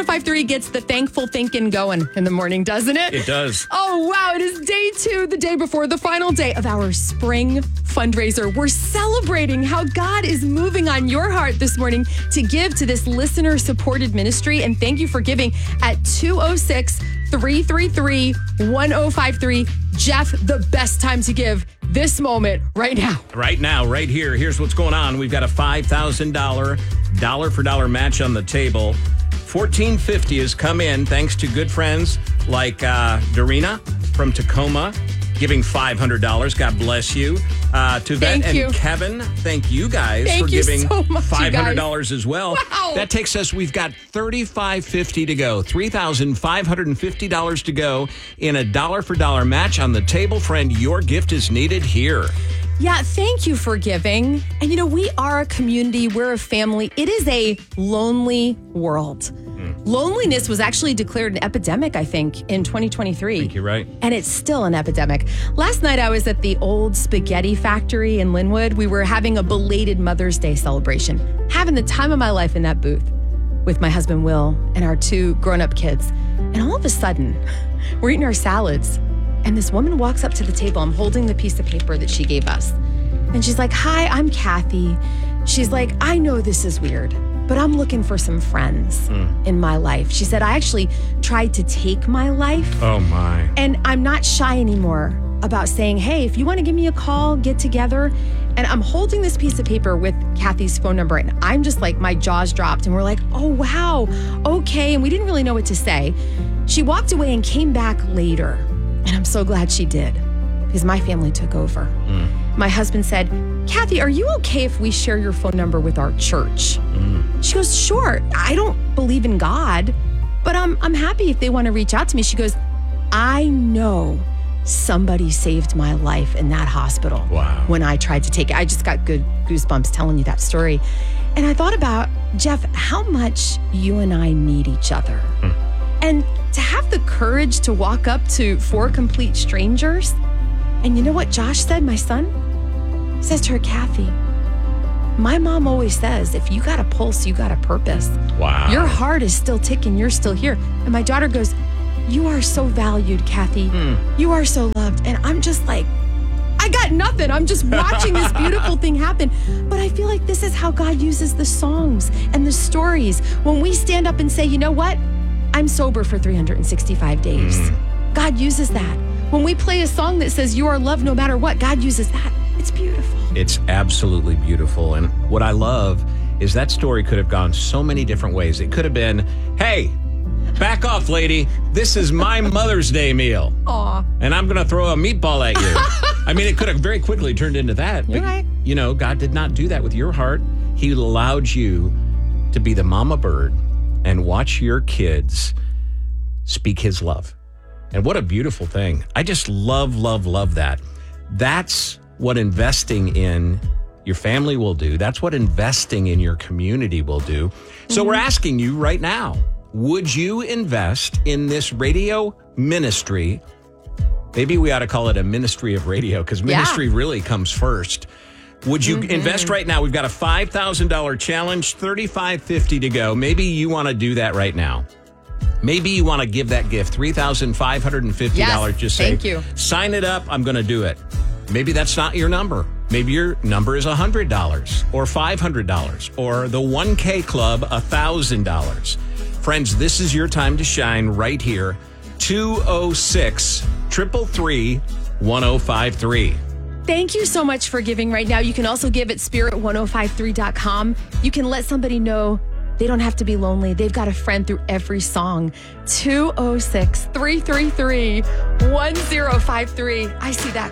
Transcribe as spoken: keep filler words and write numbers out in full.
oh five three gets the thankful thinking going in the morning, doesn't it? It does. Oh, wow. It is day two, the day before the final day of our spring fundraiser. We're celebrating how God is moving on your heart this morning to give to this listener-supported ministry. And thank you for giving at two oh six, three three three, one oh five three. Jeff, the best time to give this moment right now. Right now, right here. Here's what's going on. We've got a five thousand dollars dollar for dollar match on the table. fourteen fifty has come in thanks to good friends like uh, Darina from Tacoma, giving five hundred dollars. God bless you. Uh, to Thank and you. Kevin, thank you guys Thank for you giving so much, five hundred dollars as well. Wow. That takes us, we've got thirty-five fifty to go, three thousand five hundred fifty dollars to go in a dollar for dollar match on the table. Friend, your gift is needed here. Yeah, thank you for giving. And you know, we are a community, we're a family. It is a lonely world. Mm. Loneliness was actually declared an epidemic, I think, in twenty twenty-three. I think you're right. And it's still an epidemic. Last night I was at the old spaghetti factory in Linwood. We were having a belated Mother's Day celebration, having the time of my life in that booth with my husband, Will, and our two grown-up kids. And all of a sudden, we're eating our salads. And this woman walks up to the table. I'm holding the piece of paper that she gave us. And she's like, hi, I'm Kathy. She's like, I know this is weird, but I'm looking for some friends mm. in my life. She said, I actually tried to take my life. Oh, my. And I'm not shy anymore about saying, hey, if you want to give me a call, get together. And I'm holding this piece of paper with Kathy's phone number. And I'm just like, my jaws dropped. And we're like, oh, wow. Okay. And we didn't really know what to say. She walked away and came back later. And I'm so glad she did, because my family took over. Mm. My husband said, Kathy, are you okay if we share your phone number with our church? Mm. She goes, sure. I don't believe in God, but I'm, I'm happy if they want to reach out to me. She goes, I know somebody saved my life in that hospital. Wow. When I tried to take it. I just got good goosebumps telling you that story. And I thought about, Jeff, how much you and I need each other. Mm. And to have the courage to walk up to four complete strangers. And you know what Josh said, my son? He says to her, Kathy, my mom always says, if you got a pulse, you got a purpose. Wow. Your heart is still ticking. You're still here. And my daughter goes, you are so valued, Kathy. Mm. You are so loved. And I'm just like, I got nothing. I'm just watching this beautiful thing happen. But I feel like this is how God uses the songs and the stories. When we stand up and say, you know what? I'm sober for three hundred sixty-five days. Mm. God uses that. When we play a song that says you are loved no matter what, God uses that. It's beautiful. It's absolutely beautiful. And what I love is that story could have gone so many different ways. It could have been, hey, back off, lady. This is my Mother's Day meal. Aw. And I'm going to throw a meatball at you. I mean, it could have very quickly turned into that. You're but, right. You know, God did not do that with your heart. He allowed you to be the mama bird and watch your kids speak his love. And what a beautiful thing. I just love, love, love that. That's what investing in your family will do. That's what investing in your community will do. So mm-hmm. we're asking you right now, would you invest in this radio ministry? Maybe we ought to call it a ministry of radio, because ministry yeah. really comes first. Would you mm-hmm. invest right now? We've got a five thousand dollars challenge, thirty-five fifty to go. Maybe you want to do that right now. Maybe you want to give that gift, three thousand five hundred fifty dollars. Yes, Just say, thank you. Sign it up. I'm going to do it. Maybe that's not your number. Maybe your number is one hundred dollars or five hundred dollars or the one K Club, one thousand dollars. Friends, this is your time to shine right here. two oh six, three three three, one oh five three. Thank you so much for giving right now. You can also give at spirit ten fifty-three dot com. You can let somebody know they don't have to be lonely. They've got a friend through every song. two oh six, three three three, one oh five three. I see that